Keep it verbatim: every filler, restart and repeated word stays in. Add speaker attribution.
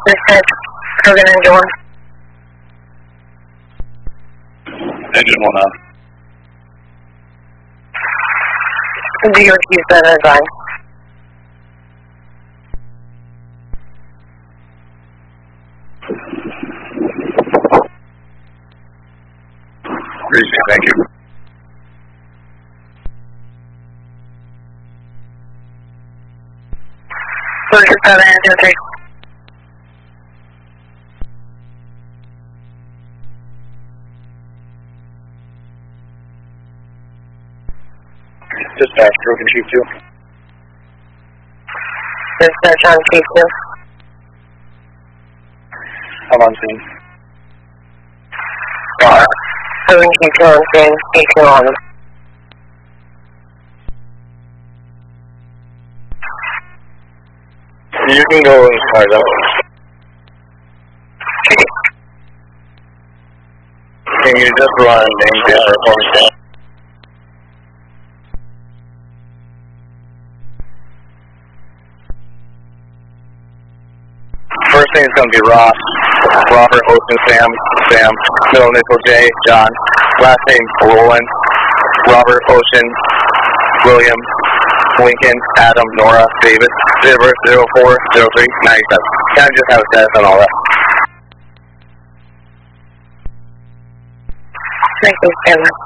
Speaker 1: Dispatch, Hogan Engine one.
Speaker 2: Engine one up.
Speaker 1: Do your Q seven is fine.
Speaker 2: Appreciate it, thank you.
Speaker 1: Closure seven, Engine three.
Speaker 2: Dispatch, broken Chief two.
Speaker 1: Dispatch on Chief two.
Speaker 2: I'm on scene.
Speaker 1: Uh, Hogan Chief two on scene, Chief two on.
Speaker 2: You can go as far as that. Can you just run name down or phone down? First name is going to be Ross, Robert, Ocean, Sam, Sam, middle initial J, John, last name Roland, Robert, Ocean, William, Lincoln, Adam, Nora, David, zero zero four zero three nine seven. Kind of just have a status on all that.
Speaker 1: Thank you, Sam.